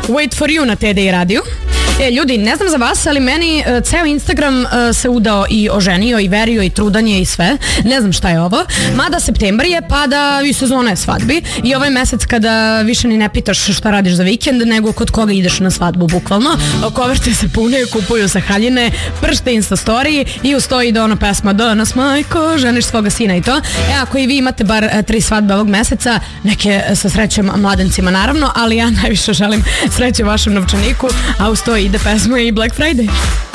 Wait for you na TDI radiju. Ljudi, ne znam za vas, ali meni ceo Instagram se udao i oženio i verio i trudanje i sve. Ne znam šta je ovo. Mada septembar je, pa da i sezona je svadbi. I ovaj mesec kada više ni ne pitaš šta radiš za vikend, nego kod koga ideš na svadbu, bukvalno. Koverte se pune, kupuju se haljine, pršte Insta story i uz to ide ona pesma Danas majko, ženiš svoga sina i to. Ako i vi imate bar 3 svadbe ovog meseca, neke sa srećem mladencima naravno, ali ja najviše želim sreće vašem novčaniku, a uz to ide pesma i Black Friday.